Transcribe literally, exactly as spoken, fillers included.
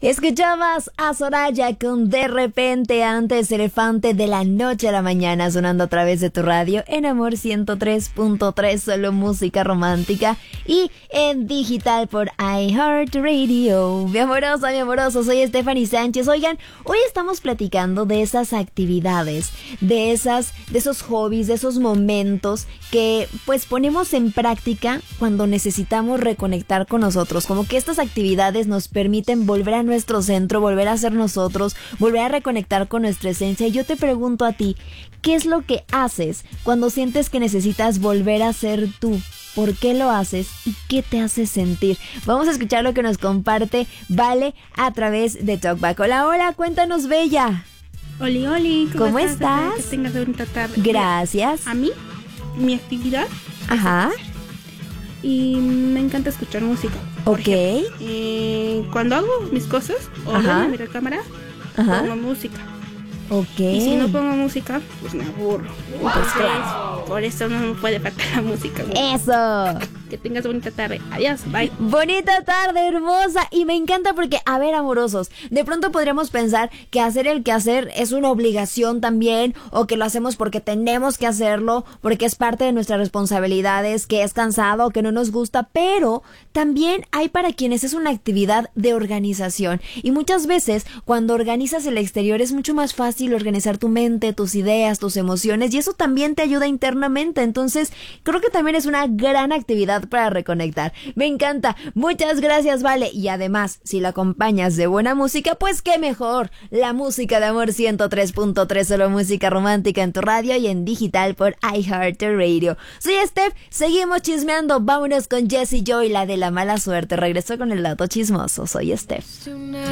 Escuchabas a Soraya con De Repente, antes Elefante, de la noche a la mañana, sonando a través de tu radio en Amor ciento tres punto tres, solo música romántica, y en digital por iHeartRadio. Mi amorosa, mi amoroso, soy Stephanie Sánchez. Oigan, hoy estamos platicando de esas actividades, de esas, de esos hobbies, de esos momentos que pues ponemos en práctica cuando necesitamos reconectar con nosotros. Como que estas actividades nos permiten volver a nuestro centro, volver a ser nosotros, volver a reconectar con nuestra esencia. Y yo te pregunto a ti, ¿qué es lo que haces cuando sientes que necesitas volver a ser tú? ¿Por qué lo haces y qué te hace sentir? Vamos a escuchar lo que nos comparte Vale a través de Talkback. Hola, hola, cuéntanos, bella. Oli, oli, ¿cómo, ¿Cómo estás? Que tengas bonita tarde. Gracias. A mí, mi actividad. Ajá. Y me encanta escuchar música. Ok. Ejemplo, eh, cuando hago mis cosas o Ajá. en la cámara, Ajá. pongo música. Ok. Y si no pongo música, pues me aburro. Pues Entonces, claro. por eso no me puede faltar la música. Eso. Que tengas bonita tarde. Adiós, bye. Bonita tarde, hermosa. Y me encanta porque, a ver, amorosos, de pronto podríamos pensar que hacer el quehacer es una obligación también, o que lo hacemos porque tenemos que hacerlo, porque es parte de nuestras responsabilidades, que es cansado, que no nos gusta, pero también hay para quienes es una actividad de organización. Y muchas veces, cuando organizas el exterior, es mucho más fácil organizar tu mente, tus ideas, tus emociones, y eso también te ayuda internamente. Entonces, creo que también es una gran actividad para reconectar. Me encanta. Muchas gracias, Vale. Y además, si la acompañas de buena música, pues qué mejor. La música de Amor ciento tres punto tres, solo música romántica en tu radio y en digital por iHeartRadio. Soy Steph, seguimos chismeando. Vámonos con Jessie Joy, la de la mala suerte. Regreso con el dato chismoso. Soy Steph.